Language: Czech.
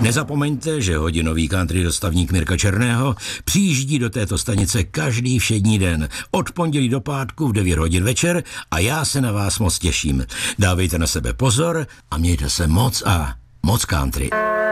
Nezapomeňte, že hodinový country dostavník Mirka Černého přijíždí do této stanice každý všední den, od pondělí do pátku v 9 hodin večer a já se na vás moc těším. Dávejte na sebe pozor a mějte se moc a moc country.